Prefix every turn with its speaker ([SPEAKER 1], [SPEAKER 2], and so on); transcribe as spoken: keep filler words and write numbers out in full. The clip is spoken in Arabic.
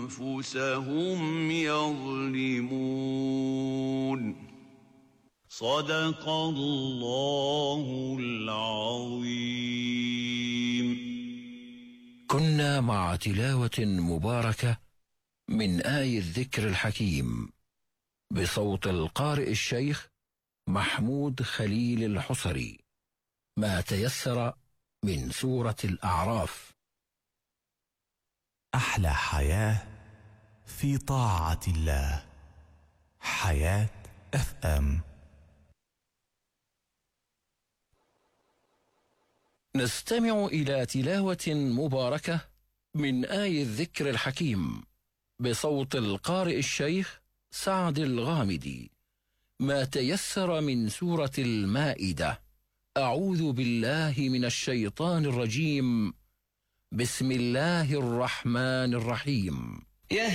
[SPEAKER 1] أنفسهم يظلمون. صدق الله العظيم.
[SPEAKER 2] كنا مع تلاوة مباركة من آي الذكر الحكيم بصوت القارئ الشيخ محمود خليل الحصري، ما تيسر من سورة الأعراف.
[SPEAKER 3] أحلى حياة في طاعة الله. حياة اف ام.
[SPEAKER 2] نستمع إلى تلاوة مباركة من آي الذكر الحكيم بصوت القارئ الشيخ سعد الغامدي، ما تيسر من سورة المائدة. أعوذ بالله من الشيطان الرجيم. بسم الله الرحمن الرحيم.